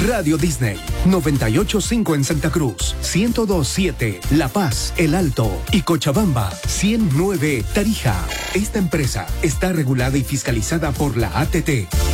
Radio Disney, 98.5 en Santa Cruz, 102.7 La Paz, El Alto y Cochabamba, 100.9 Tarija. Esta empresa está regulada y fiscalizada por la ATT.